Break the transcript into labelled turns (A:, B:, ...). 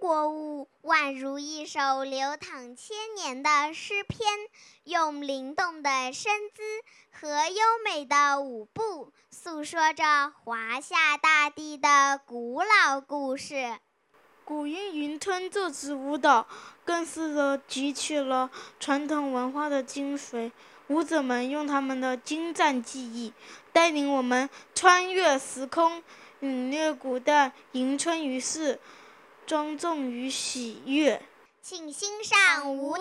A: 国舞宛如一首流淌千年的诗篇，用灵动的身姿和优美的舞步，诉说着华夏大地的古老故事。
B: 古音云吞这支舞蹈更是汲取了传统文化的精髓，舞者们用他们的精湛技艺，带领我们穿越时空，领略古代迎春于世，庄重与喜悦。
A: 请欣赏舞